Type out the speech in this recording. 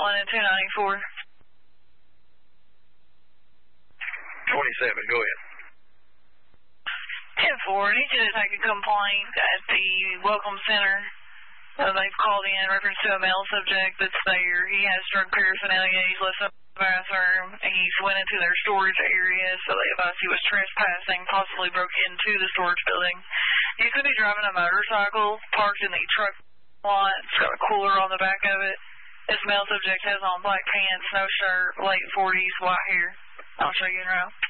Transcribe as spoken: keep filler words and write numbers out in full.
one and two ninety-four. twenty-seven, go ahead. ten four, I need you to take a complaint at the Welcome Center. Uh, they've called in in reference to a male subject that's there. He has drug paraphernalia. He's left in the bathroom. He's went into their storage area, so they advised he was trespassing, possibly broke into the storage building. He's going to be driving a motorcycle parked in the truck lot. It's got a cooler on the back of it. This male subject has on black pants, no shirt, late forties, white hair. I'll show you in route.